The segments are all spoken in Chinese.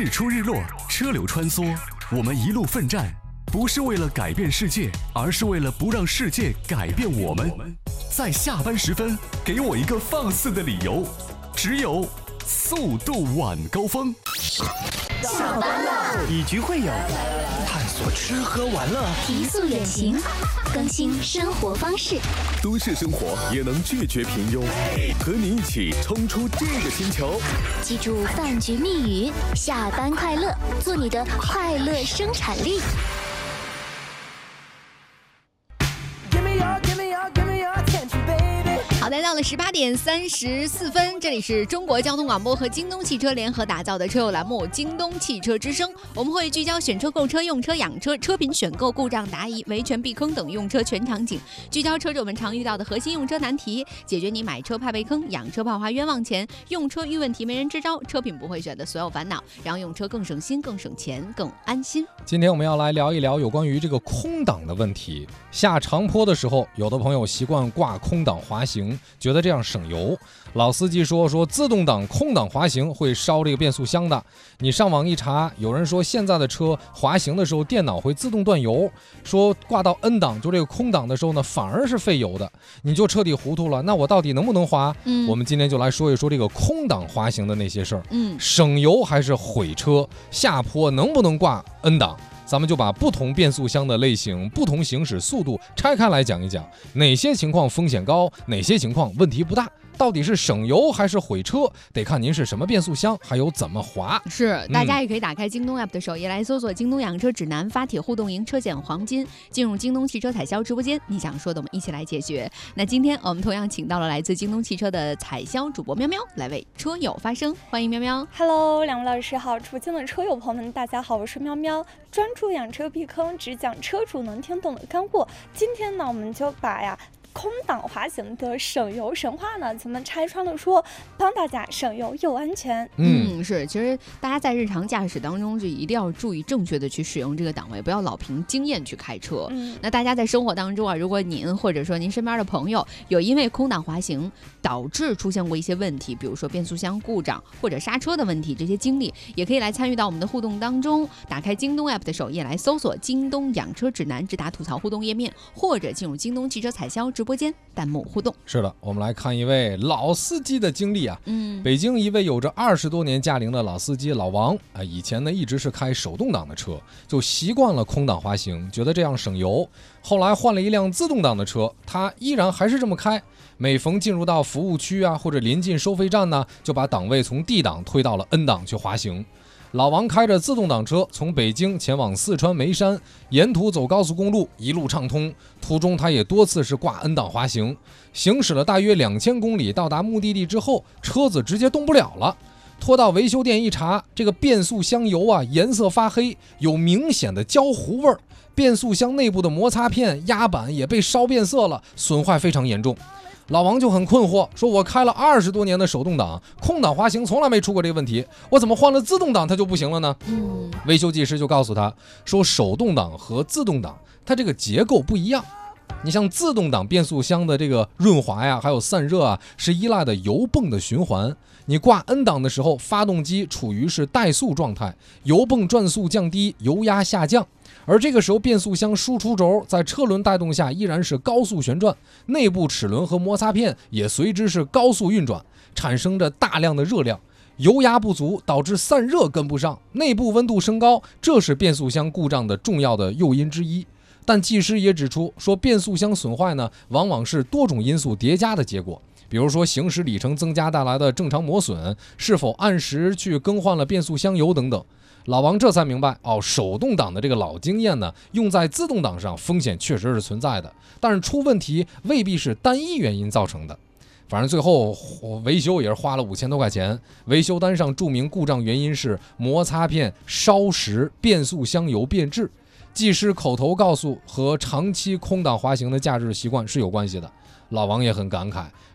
日出日落，车流穿梭，我们一路奋战，不是为了改变世界，而是为了不让世界改变我们。在下班时分，给我一个放肆的理由，只有速度晚高峰。 下班了， 以局会友，探索吃喝玩乐， 提速远行，更新生活方式。 都市生活也能拒绝平庸，和你一起冲出这个星球。 记住饭局密语：下班快乐，做你的快乐生产力。 好的，到了18点34分，这里是中国交通广播和京东汽车联合打造的车友栏目《京东汽车之声》，我们会聚焦选车、购车、用车、养车、车品选购、故障答疑、维权避坑等用车全场景，聚焦车主们常遇到的核心用车难题，解决你买车怕被坑、养车怕花冤枉钱、用车遇问题没人支招、车品不会选的所有烦恼，让用车更省心、更省钱、更安心。 今天我们要来聊一聊有关于这个空挡的问题。下长坡的时候，有的朋友习惯挂空挡滑行，觉得这样省油。老司机说自动挡空挡滑行会烧这个变速箱的。你上网一查，有人说现在的车滑行的时候电脑会自动断油，说挂到 N 档就这个空档的时候呢，反而是费油的，你就彻底糊涂了。那我到底能不能滑？我们今天就来说一说这个空档滑行的那些事儿。省油还是毁车？下坡能不能挂 N 档？咱们就把不同变速箱的类型、不同行驶速度拆开来讲一讲，哪些情况风险高，哪些情况问题不大。到底是省油还是毁车，得看您是什么变速箱，还有怎么滑。 是，大家也可以打开京东 app 的首页来搜索京东养车指南，发帖互动赢车险黄金，进入京东汽车采销直播间，你想说的我们一起来解决。那今天我们同样请到了来自京东汽车的采销主播喵喵来为车友发声，欢迎喵喵。 Hello， 两位老师好，直播间的车友朋友们大家好，我是喵喵，专注养车避坑，只讲车主能听懂的干货。今天呢，我们就把空挡滑行的省油神话呢，咱们拆穿了说，帮大家省油又安全。 是，其实大家在日常驾驶当中就一定要注意正确的去使用这个档位，不要老凭经验去开车。那大家在生活当中啊，如果您或者说您身边的朋友有因为空挡滑行导致出现过一些问题，比如说变速箱故障或者刹车的问题，这些经历也可以来参与到我们的互动当中。打开京东 app 的首页来搜索京东养车指南，直达吐槽互动页面，或者进入京东汽车采销直播间弹幕互动。 是的，我们来看一位老司机的经历啊。北京一位有着20多年驾龄的老司机老王啊，以前呢一直是开手动挡的车，就习惯了空挡滑行，觉得这样省油。后来换了一辆自动挡的车，他依然还是这么开。每逢进入到服务区啊，或者临近收费站呢，就把档位从 D 档推到了 N 档去滑行。老王开着自动挡车从北京前往四川眉山，沿途走高速公路，一路畅通。途中他也多次是挂 N 档滑行，行驶了大约2000公里，到达目的地之后，车子直接动不了了。拖到维修店一查，这个变速箱油啊颜色发黑，有明显的焦糊味儿，变速箱内部的摩擦片、压板也被烧变色了，损坏非常严重。老王就很困惑，说我开了20多年的手动挡，空挡滑行从来没出过这个问题，我怎么换了自动挡它就不行了呢？维修技师就告诉他说，手动挡和自动挡它这个结构不一样。你像自动挡变速箱的这个润滑呀，还有散热啊，是依赖的油泵的循环。你挂 N 档的时候，发动机处于是怠速状态，油泵转速降低，油压下降。而这个时候变速箱输出轴在车轮带动下依然是高速旋转，内部齿轮和摩擦片也随之是高速运转，产生着大量的热量，油压不足导致散热跟不上，内部温度升高，这是变速箱故障的重要的诱因之一。但技师也指出说，变速箱损坏呢，往往是多种因素叠加的结果，比如说行驶里程增加带来的正常磨损，是否按时去更换了变速箱油等等。老王这才明白手动挡的这个老经验呢，用在自动挡上风险确实是存在的，但是出问题未必是单一原因造成的。反正最后维修也是花了5000多块钱，维修单上注明故障原因是摩擦片烧蚀，变速箱油变质。技师口头告诉和长期空挡滑行的驾驶习惯是有关系的。老王也很感慨，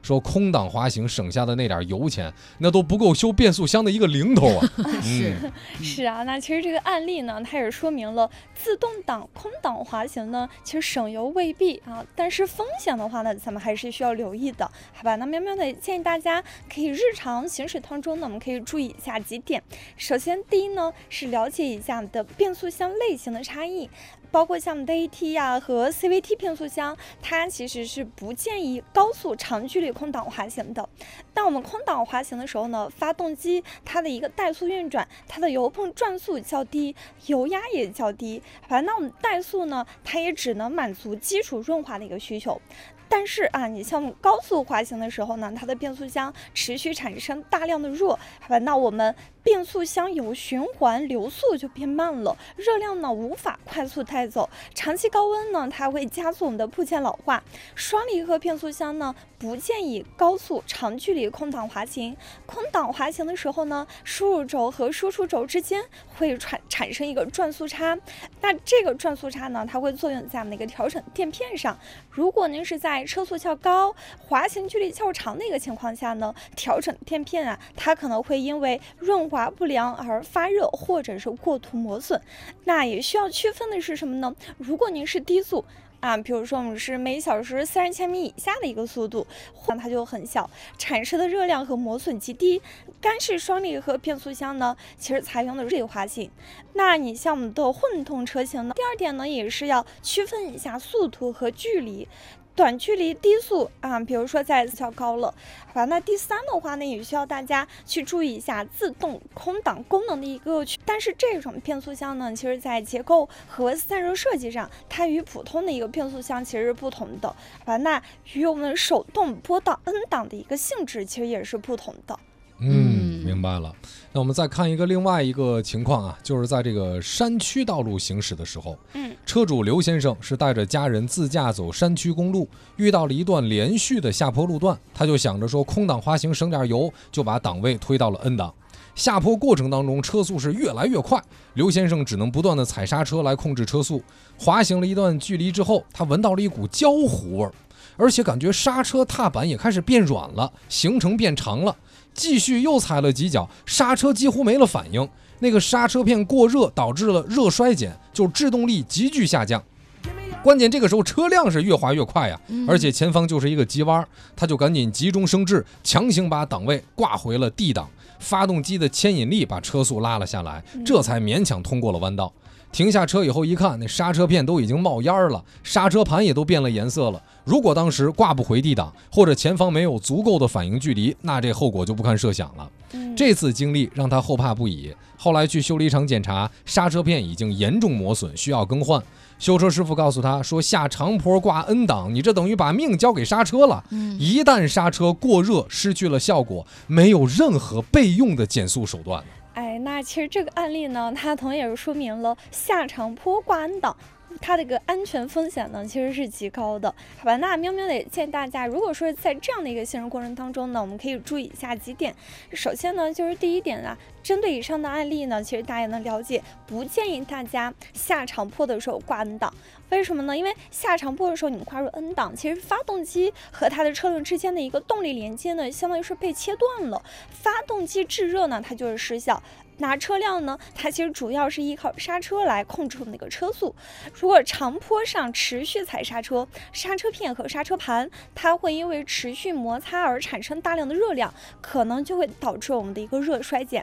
说空档滑行省下的那点油钱，那都不够修变速箱的一个零头啊。 是啊，那其实这个案例呢，它也说明了自动挡空档滑行呢，其实省油未必啊，但是风险的话呢，咱们还是需要留意的，好吧？那喵喵的建议大家可以日常行驶当中呢，我们可以注意以下几点。首先，第一呢是了解一下你的变速箱类型的差异。包括像我们的 AT 呀和 CVT 变速箱，它其实是不建议高速长距离空档滑行的。当我们空档滑行的时候呢，发动机它的一个怠速运转，它的油泵转速较低，油压也较低。反正那我们怠速呢，它也只能满足基础润滑的一个需求。但是啊，你像高速滑行的时候呢，它的变速箱持续产生大量的热，那我们变速箱有循环流速就变慢了，热量呢无法快速带走，长期高温呢，它会加速我们的部件老化。双离合变速箱呢，不建议高速长距离空档滑行。空档滑行的时候呢，输入轴和输出轴之间会产生一个转速差，那这个转速差呢，它会作用在我们的一个调整垫片上。如果您是在车速较高、滑行距离较长的一个情况下呢，调整垫片啊，它可能会因为润滑不良而发热或者是过度磨损。那也需要区分的是什么呢？如果您是低速啊，比如说我们是每小时30千米以下的一个速度，它就很小，产生的热量和磨损极低。干式双离合变速箱呢，其实采用的是滑行。那你像我们的混动车型呢，第二点呢，也是要区分一下速度和距离。短距离低速啊，比如说在较高了，好吧。那第三的话呢，也需要大家去注意一下自动空档功能的一个但是这种变速箱呢，其实在结构和散热设计上，它与普通的一个变速箱其实是不同的，好吧。那与我们手动波档 N 档的一个性质其实也是不同的。 明白了。那我们再看另外一个情况啊，就是在这个山区道路行驶的时候，车主刘先生是带着家人自驾走山区公路，遇到了一段连续的下坡路段，他就想着说空档滑行省点油，就把档位推到了 N 档。下坡过程当中，车速是越来越快，刘先生只能不断的踩刹车来控制车速。滑行了一段距离之后，他闻到了一股焦糊味，而且感觉刹车踏板也开始变软了，行程变长了。继续又踩了几脚，刹车几乎没了反应，那个刹车片过热导致了热衰减，就制动力急剧下降。关键这个时候车辆是越滑越快呀，而且前方就是一个急弯，他就赶紧急中生智，强行把档位挂回了 D 档，发动机的牵引力把车速拉了下来，这才勉强通过了弯道。停下车以后一看，那刹车片都已经冒烟了，刹车盘也都变了颜色了。如果当时挂不回 D 档，或者前方没有足够的反应距离，那这后果就不堪设想了。这次经历让他后怕不已，后来去修理厂检查，刹车片已经严重磨损，需要更换。修车师傅告诉他说，下长坡挂 N 档，你这等于把命交给刹车了。一旦刹车过热失去了效果，没有任何备用的减速手段。 那其实这个案例呢，它同样也是说明了下长坡挂 N 档，它的一个安全风险呢其实是极高的，好吧？那喵喵的也建议大家，如果说在这样的一个行驶过程当中呢，我们可以注意以下几点。首先呢，就是第一点啊，针对以上的案例呢，其实大家也能了解，不建议大家下长坡的时候挂 N 档。为什么呢？因为下长坡的时候，你跨入 N 档，其实发动机和它的车轮之间的一个动力连接呢，相当于是被切断了。发动机制热呢，它就是失效。那车辆呢，它其实主要是依靠刹车来控制我们的一个车速。如果长坡上持续踩刹车，刹车片和刹车盘它会因为持续摩擦而产生大量的热量，可能就会导致我们的一个热衰减。